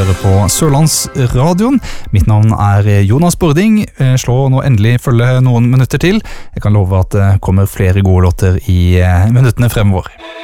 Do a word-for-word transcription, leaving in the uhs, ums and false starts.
hører på Sørlandsradioen. Mitt navn er Jonas Bording. Slå nå endelig følge noen minutter til. Jeg kan love at det kommer flere gode låter i minuttene fremover.